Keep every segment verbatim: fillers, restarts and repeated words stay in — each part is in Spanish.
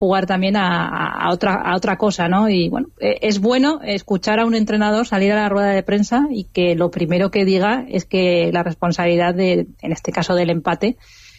jugar también a, a otra a otra cosa, ¿no? Y bueno, es bueno escuchar a un entrenador salir a la rueda de prensa y que lo primero que diga es que la responsabilidad de, en este caso del empate,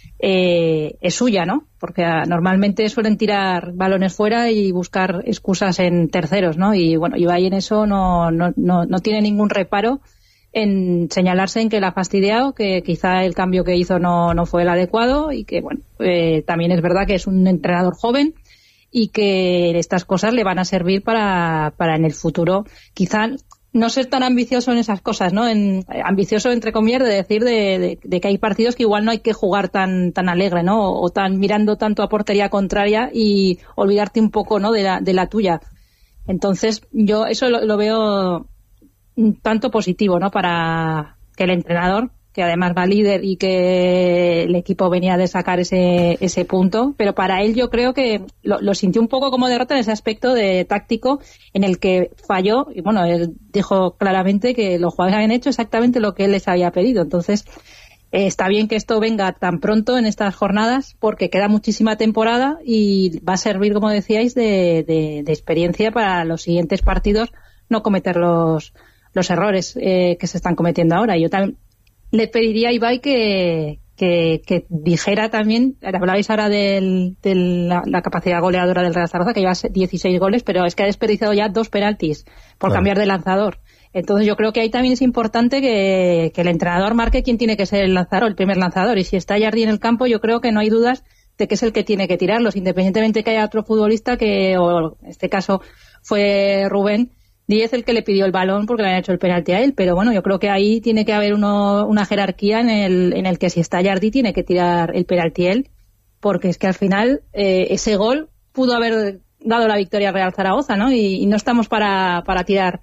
eh, es suya, ¿no? Porque a, normalmente suelen tirar balones fuera y buscar excusas en terceros, ¿no? Y bueno, Ibai en eso no no no, no tiene ningún reparo en señalarse en que la ha fastidiado, que quizá el cambio que hizo no no fue el adecuado y que bueno, eh, también es verdad que es un entrenador joven y que estas cosas le van a servir para, para en el futuro quizá no ser tan ambicioso en esas cosas, ¿no? En, ambicioso entre comillas de decir de, de, de que hay partidos que igual no hay que jugar tan tan alegre, ¿no? O, o tan mirando tanto a portería contraria y olvidarte un poco, ¿no? de la, de la tuya. Entonces yo eso lo, lo veo un tanto positivo, ¿no? Para que el entrenador, que además va líder y que el equipo venía de sacar ese ese punto, pero para él yo creo que lo, lo sintió un poco como derrota en ese aspecto de táctico en el que falló, y bueno, él dijo claramente que los jugadores habían hecho exactamente lo que él les había pedido. Entonces eh, está bien que esto venga tan pronto en estas jornadas porque queda muchísima temporada y va a servir, como decíais, de, de, de experiencia para los siguientes partidos, no cometer los, los errores eh, que se están cometiendo ahora. Yo también le pediría a Ibai que, que, que dijera también, hablabais ahora de la, la capacidad goleadora del Real Zaragoza, que lleva dieciséis goles, pero es que ha desperdiciado ya dos penaltis por claro. cambiar de lanzador. Entonces yo creo que ahí también es importante que, que el entrenador marque quién tiene que ser el lanzador, el primer lanzador. Y si está Jardí en el campo, yo creo que no hay dudas de que es el que tiene que tirarlos, independientemente que haya otro futbolista que, o en este caso fue Rubén Díez el que le pidió el balón porque le habían hecho el penalti a él, pero bueno, yo creo que ahí tiene que haber uno, una jerarquía en el, en el que si está Jardí tiene que tirar el penalti él, porque es que al final eh, ese gol pudo haber dado la victoria a Real Zaragoza, ¿no? Y, y no estamos para, para tirar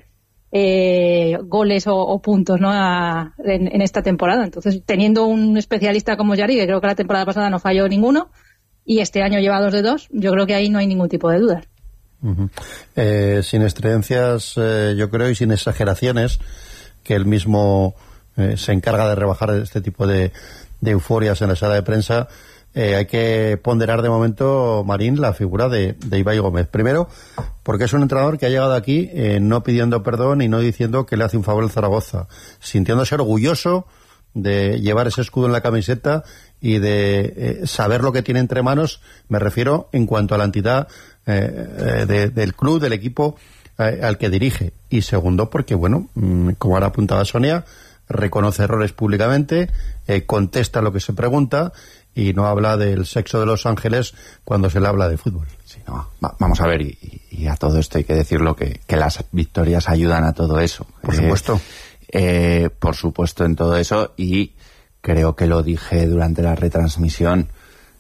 eh, goles o, o puntos, ¿no? A, en, en esta temporada. Entonces, teniendo un especialista como Jardí, que creo que la temporada pasada no falló ninguno, y este año lleva dos de dos, yo creo que ahí no hay ningún tipo de duda. Uh-huh. Eh, sin excedencias, eh, yo creo, y sin exageraciones, que él mismo eh, se encarga de rebajar este tipo de, de euforias en la sala de prensa. Eh, hay que ponderar de momento, Marín, la figura de, de Ibai Gómez. Primero, porque es un entrenador que ha llegado aquí eh, no pidiendo perdón y no diciendo que le hace un favor al Zaragoza, sintiéndose orgulloso de llevar ese escudo en la camiseta y de eh, saber lo que tiene entre manos. Me refiero en cuanto a la entidad eh, de, del club, del equipo eh, al que dirige. Y segundo, porque bueno, como ahora apuntaba Sonia, reconoce errores públicamente, eh, contesta lo que se pregunta y no habla del sexo de los ángeles cuando se le habla de fútbol. Sí, no, va, vamos a ver, y, y a todo esto hay que decirlo, que, que las victorias ayudan a todo eso. Por supuesto. Eh, eh, por supuesto en todo eso, y creo que lo dije durante la retransmisión,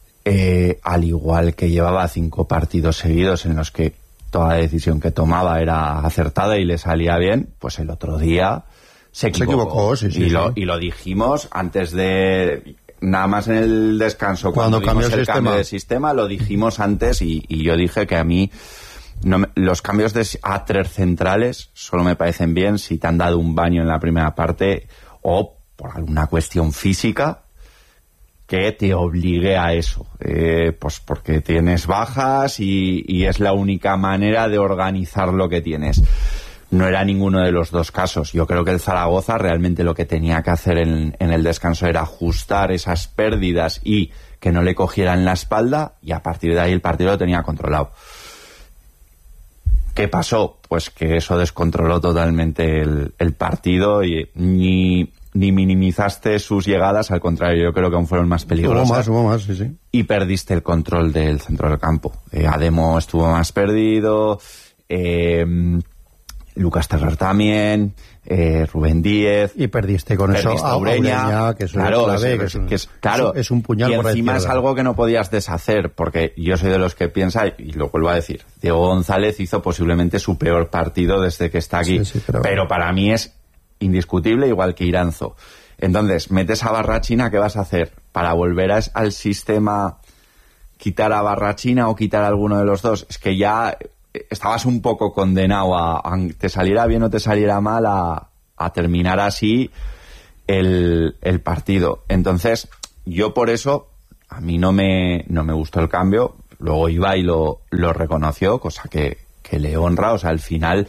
eh, al igual que llevaba cinco partidos seguidos en los que toda decisión que tomaba era acertada y le salía bien, pues el otro día se equivocó. Se equivocó, sí, sí, y, lo, sí. y lo dijimos antes de... Nada más en el descanso, cuando, cuando cambió el, el cambio de sistema, lo dijimos antes y, y yo dije que a mí no me, los cambios de a tres centrales solo me parecen bien si te han dado un baño en la primera parte o por alguna cuestión física que te obligue a eso, eh, pues porque tienes bajas y, y es la única manera de organizar lo que tienes. No era ninguno de los dos casos. Yo creo que el Zaragoza realmente lo que tenía que hacer en, en el descanso era ajustar esas pérdidas y que no le cogieran la espalda, y a partir de ahí el partido lo tenía controlado. ¿Qué pasó? Pues que eso descontroló totalmente el, el partido y ni, ni minimizaste sus llegadas, al contrario, yo creo que aún fueron más peligrosas. Hubo más, hubo más, sí, sí. Y perdiste el control del centro del campo. Eh, Ademo estuvo más perdido, eh... Lucas Terrer también, eh, Rubén Díez. Y perdiste con perdiste eso a Ureña, Ureña, que eso claro, es clave, es, que es, un, que es, claro, es un puñal y por la encima izquierda. Es algo que no podías deshacer, porque yo soy de los que piensa, y lo vuelvo a decir, Diego González hizo posiblemente su peor partido desde que está aquí, sí, sí, pero... pero para mí es indiscutible, igual que Iranzo. Entonces, metes a Barrachina, ¿qué vas a hacer? Para volver a, al sistema, quitar a Barrachina o quitar a alguno de los dos, es que ya... estabas un poco condenado a, a te saliera bien o te saliera mal a, a terminar así el, el partido. Entonces yo por eso a mí no me no me gustó el cambio. luego Ibai lo, lo reconoció, cosa que, que le honra. O sea, al final,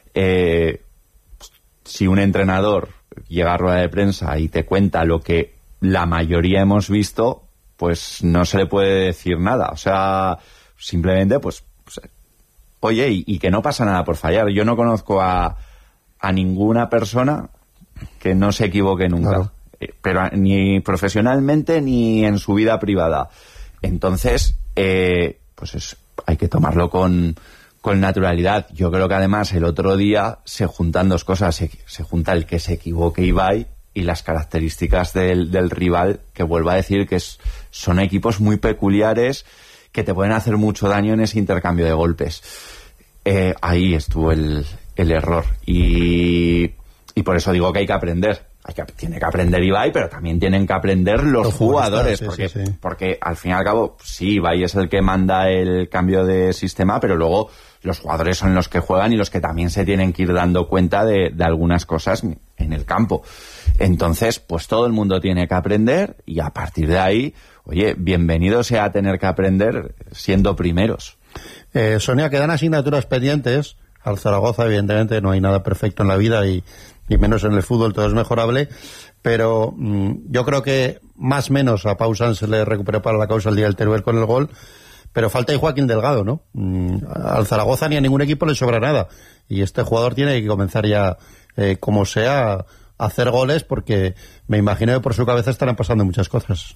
eh, si un entrenador llega a rueda de prensa y te cuenta lo que la mayoría hemos visto, pues no se le puede decir nada. O sea, simplemente, pues, pues oye, y, y que no pasa nada por fallar. Yo no conozco a, a ninguna persona que no se equivoque nunca. Claro. Eh, pero ni profesionalmente ni en su vida privada. Entonces, eh, pues es, hay que tomarlo con, con naturalidad. Yo creo que además el otro día se juntan dos cosas. Se, se junta el que se equivoque Ibai y las características del, del rival, que vuelvo a decir que es, son equipos muy peculiares que te pueden hacer mucho daño en ese intercambio de golpes. Eh, ahí estuvo el, el error. Y, y por eso digo que hay que aprender. Hay que, tiene que aprender Ibai, pero también tienen que aprender los, los jugadores, sí, porque, sí, sí. porque al fin y al cabo, sí, Ibai es el que manda el cambio de sistema, pero luego los jugadores son los que juegan y los que también se tienen que ir dando cuenta de, de algunas cosas en el campo. Entonces, pues todo el mundo tiene que aprender y a partir de ahí, oye, bienvenido sea a tener que aprender siendo primeros. Eh, Sonia, quedan asignaturas pendientes. Al Zaragoza, evidentemente, no hay nada perfecto en la vida y, y menos en el fútbol, todo es mejorable. Pero mmm, yo creo que más o menos a Pau Sanz se le recuperó para la causa el día del Teruel con el gol. Pero falta ahí Joaquín Delgado, ¿no? Mm, al Zaragoza ni a ningún equipo le sobra nada. Y este jugador tiene que comenzar ya, eh, como sea, a hacer goles, porque me imagino que por su cabeza estarán pasando muchas cosas.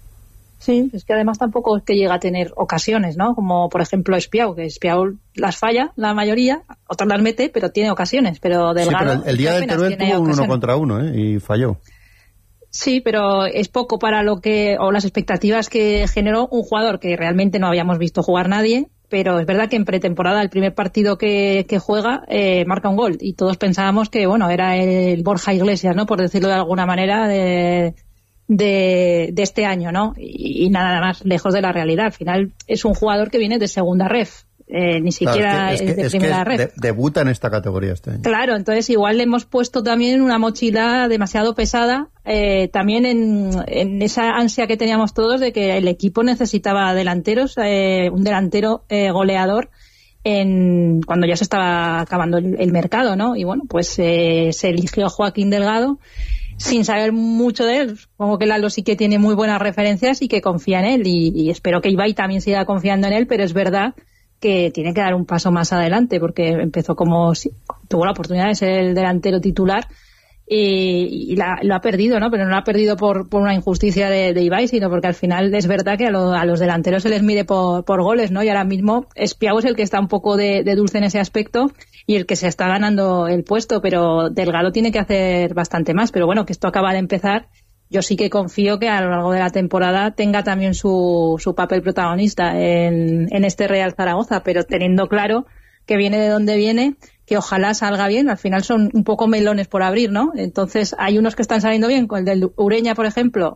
Sí, es que además tampoco es que llega a tener ocasiones, ¿no? Como por ejemplo Espiau, que Espiau las falla, la mayoría, otras las mete, pero tiene ocasiones. Pero Delgado, sí, pero el, el día del Teruel tuvo un uno contra uno, ¿eh? Y falló. Sí, pero es poco para lo que, o las expectativas que generó un jugador que realmente no habíamos visto jugar nadie, pero es verdad que en pretemporada el primer partido que, que juega eh, marca un gol y todos pensábamos que, bueno, era el Borja Iglesias, ¿no? Por decirlo de alguna manera, de, de, de este año, ¿no? Y, y nada más lejos de la realidad. Al final es un jugador que viene de segunda ref. Eh, ni siquiera claro, es, que, es, que, es de es primera que red. De, debuta en esta categoría este año. Claro, entonces igual le hemos puesto también una mochila demasiado pesada, eh, también en, en esa ansia que teníamos todos de que el equipo necesitaba delanteros, eh, un delantero eh, goleador en cuando ya se estaba acabando el, el mercado, ¿no? Y bueno, pues eh, se eligió a Joaquín Delgado sin saber mucho de él. Supongo que Lalo sí que tiene muy buenas referencias y que confía en él y, y espero que Ibai también siga confiando en él, pero es verdad que tiene que dar un paso más adelante porque empezó como tuvo la oportunidad de ser el delantero titular y, y la, lo ha perdido, ¿no? Pero no lo ha perdido por, por una injusticia de, de Ibai, sino porque al final es verdad que a, lo, a los delanteros se les mide por, por goles, ¿no? Y ahora mismo Espiau es el que está un poco de, de dulce en ese aspecto y el que se está ganando el puesto, pero Delgado tiene que hacer bastante más. Pero bueno, que esto acaba de empezar. Yo sí que confío que a lo largo de la temporada tenga también su, su papel protagonista en, en este Real Zaragoza, pero teniendo claro que viene de donde viene, que ojalá salga bien. Al final son un poco melones por abrir, ¿no? Entonces hay unos que están saliendo bien, con el del Ureña, por ejemplo,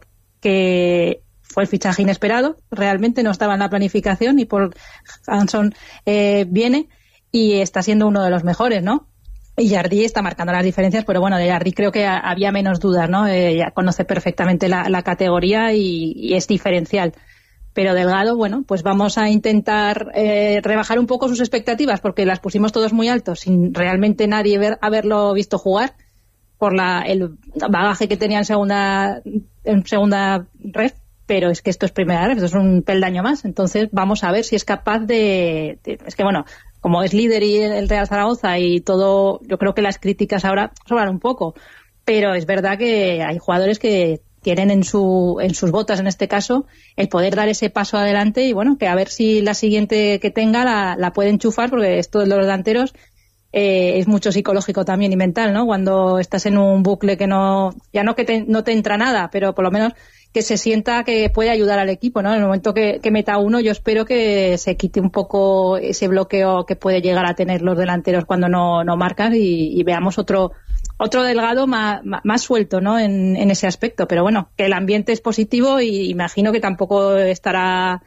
que fue el fichaje inesperado, realmente no estaba en la planificación y por Hanson eh, viene y está siendo uno de los mejores, ¿no? Y Jardí está marcando las diferencias, pero bueno, de Jardí creo que había menos dudas, ¿no? Eh, ya conoce perfectamente la, la categoría y, y es diferencial. Pero Delgado, bueno, pues vamos a intentar eh, rebajar un poco sus expectativas porque las pusimos todos muy altos sin realmente nadie ver, haberlo visto jugar por la, el bagaje que tenía en segunda, en segunda red. Pero es que esto es primera red, esto es un peldaño más. Entonces vamos a ver si es capaz de... de es que bueno... Como es líder y el Real Zaragoza y todo, yo creo que las críticas ahora sobran un poco, pero es verdad que hay jugadores que tienen en su en sus botas, en este caso, el poder dar ese paso adelante y bueno, que a ver si la siguiente que tenga la, la puede enchufar, porque esto de los delanteros eh, es mucho psicológico también y mental, ¿no? Cuando estás en un bucle que no, ya no que te, no te entra nada, pero por lo menos que se sienta que puede ayudar al equipo, ¿no? En el momento que, que meta uno, yo espero que se quite un poco ese bloqueo que puede llegar a tener los delanteros cuando no, no marcan y, y veamos otro otro Delgado más, más suelto, ¿no? En, en ese aspecto. Pero bueno, que el ambiente es positivo y imagino que tampoco estará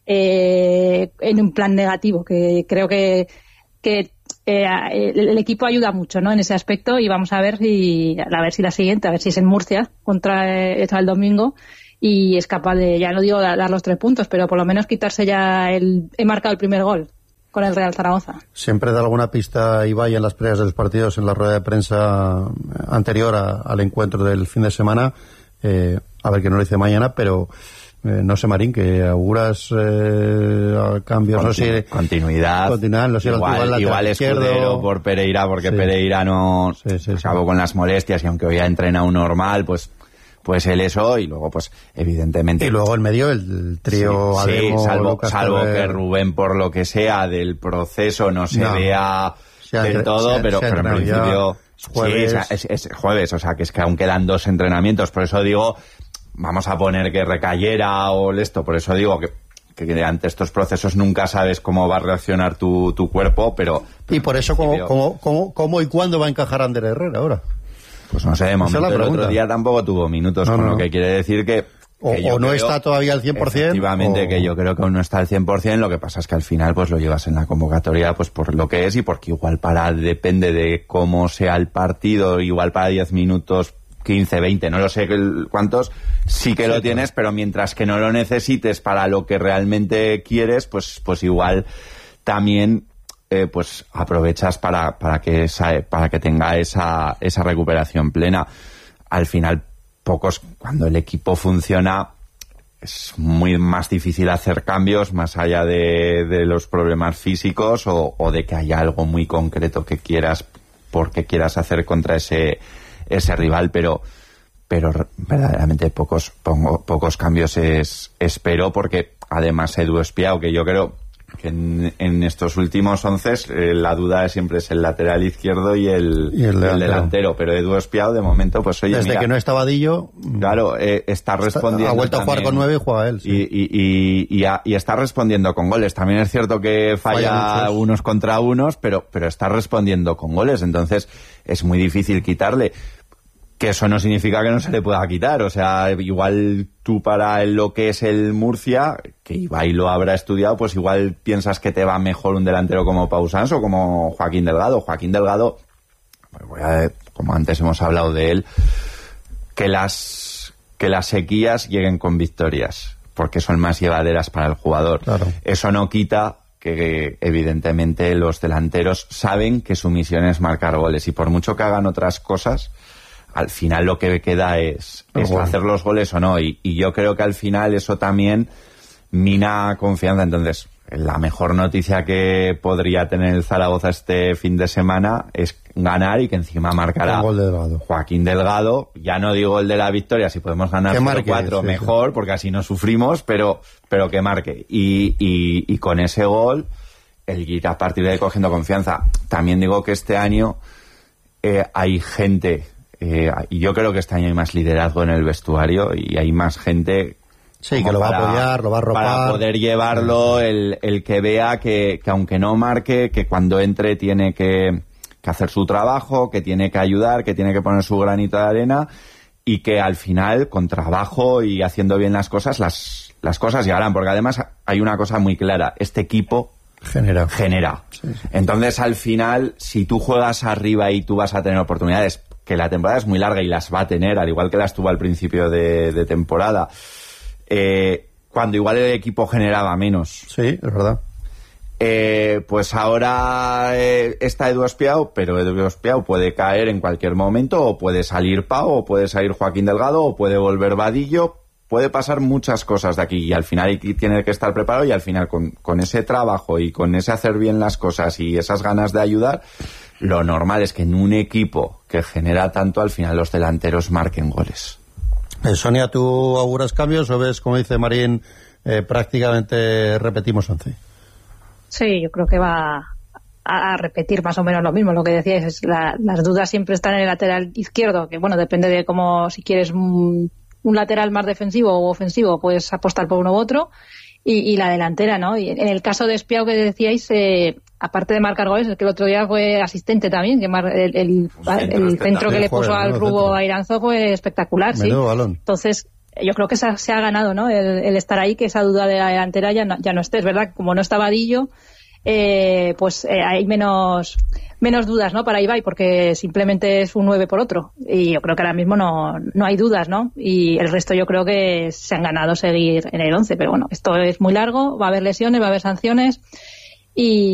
eh, en un plan negativo, que creo que, que eh, el, el equipo ayuda mucho, ¿no? En ese aspecto y vamos a ver si a ver si la siguiente, a ver si es en Murcia contra, eh, contra el domingo. y es capaz de, ya no digo dar los tres puntos, pero por lo menos quitarse ya el... He marcado el primer gol con el Real Zaragoza. Siempre da alguna pista Ibai en las previas de los partidos, en la rueda de prensa anterior a, al encuentro del fin de semana. Eh, a ver que no lo dice mañana, pero eh, no sé, Marín, que auguras eh, cambios, Continu- no sé. Continuidad. Continuidad, no sé, igual, igual, igual Escudero por Pereira, porque sí. Pereira no sí, sí, acabó sí. con las molestias y aunque hoy ha entrenado normal, pues pues él eso, y luego pues evidentemente... Y luego en medio el trío sí, Ademo, sí, salvo, Lucas salvo Ferrer. Que Rubén, por lo que sea, del proceso no se no. vea se del entre, todo, se, pero, se pero en principio... Jueves. Sí, es, es, es jueves, o sea que es que aún quedan dos entrenamientos, por eso digo, vamos a poner que recayera o esto, por eso digo que, que ante estos procesos nunca sabes cómo va a reaccionar tu, tu cuerpo, pero... Y por eso, ¿cómo, cómo, cómo, cómo y cuándo va a encajar Ander Herrera ahora? Pues no sé, de momento el otro día tampoco tuvo minutos, no, con no. lo que quiere decir que... O, que o no creo, está todavía al cien por ciento. Efectivamente, o... que yo creo que aún no está al cien por ciento, lo que pasa es que al final pues lo llevas en la convocatoria pues por lo que es y porque igual para, depende de cómo sea el partido, igual para diez minutos, quince, veinte, no lo sé cuántos, sí que sí, lo tienes, pero mientras que no lo necesites para lo que realmente quieres, pues, pues igual también... Eh, pues aprovechas para, para que esa, para que tenga esa, esa recuperación plena. Al final, pocos, cuando el equipo funciona, es muy más difícil hacer cambios más allá de, de los problemas físicos o, o de que haya algo muy concreto que quieras, porque quieras hacer contra ese, ese rival, pero, pero verdaderamente pocos, pongo, pocos cambios es, espero, porque además Edu Espiao, que yo creo que en, en estos últimos once eh, la duda siempre es el lateral izquierdo y el, y el, delantero. el delantero, pero Edu Espiao de momento pues oye, desde mira, que no está Vadillo, claro, eh, está respondiendo, ha vuelto también, a jugar con nueve y juega él, sí. y, y, y, y, a, y está respondiendo con goles. También es cierto que falla, falla unos contra unos, pero, pero está respondiendo con goles, entonces es muy difícil quitarle. Que eso no significa que no se le pueda quitar, o sea, igual tú para lo que es el Murcia, que Ibai lo habrá estudiado, pues igual piensas que te va mejor un delantero como Pausans o como Joaquín Delgado. Joaquín Delgado, pues voy a, como antes hemos hablado de él, que las, que las sequías lleguen con victorias, porque son más llevaderas para el jugador. Claro. Eso no quita que evidentemente los delanteros saben que su misión es marcar goles y por mucho que hagan otras cosas, al final lo que queda es, es bueno. hacer los goles o no. Y, y yo creo que al final eso también mina confianza. Entonces, la mejor noticia que podría tener el Zaragoza este fin de semana es ganar y que encima marcará gol de Delgado. Joaquín Delgado. Ya no digo el de la victoria, si podemos ganar cuatro sí, mejor, sí. porque así no sufrimos, pero, pero que marque. Y, y, y con ese gol, el ir a partir de ahí cogiendo confianza. También digo que este año eh, hay gente... Eh, y yo creo que este año hay más liderazgo en el vestuario y hay más gente sí, que lo para, va a apoyar, lo va a arropar para poder llevarlo, sí. el, el que vea que, que aunque no marque, que cuando entre tiene que, que hacer su trabajo, que tiene que ayudar, que tiene que poner su granito de arena y que al final con trabajo y haciendo bien las cosas las, las cosas llegarán, porque además hay una cosa muy clara, este equipo genera, genera. Sí, sí. Entonces al final si tú juegas arriba y tú vas a tener oportunidades, que la temporada es muy larga y las va a tener, al igual que las tuvo al principio de, de temporada, eh, cuando igual el equipo generaba menos. Sí, es verdad. Eh, pues ahora eh, está Edu Espiao, pero Edu Espiao puede caer en cualquier momento, o puede salir Pau, o puede salir Joaquín Delgado, o puede volver Vadillo, puede pasar muchas cosas de aquí, y al final tiene que estar preparado, y al final con, con ese trabajo y con ese hacer bien las cosas y esas ganas de ayudar, lo normal es que en un equipo que genera tanto, al final los delanteros marquen goles. Eh, Sonia, ¿tú auguras cambios o ves, como dice Marín, eh, prácticamente repetimos once? Sí, yo creo que va a repetir más o menos lo mismo. Lo que decíais, es la, las dudas siempre están en el lateral izquierdo, que bueno, depende de cómo, si quieres un, un lateral más defensivo o ofensivo, puedes apostar por uno u otro. Y, y la delantera, ¿no? Y en el caso de Espiao que decíais, eh, aparte de marcar goles, es que el otro día fue asistente también, que mar, el, el, el, el centro que le puso al Rubo a Iranzo fue espectacular, menudo sí. balón. Entonces, yo creo que se ha, se ha ganado, ¿no? El, el estar ahí, que esa duda de la delantera ya no, ya no esté. Es verdad que como no está Vadillo, eh, pues eh, hay menos menos dudas, ¿no?, para Ibai, porque simplemente es un nueve por otro, y yo creo que ahora mismo no, no hay dudas, ¿no? Y el resto yo creo que se han ganado seguir en el once, pero bueno, esto es muy largo, va a haber lesiones, va a haber sanciones, y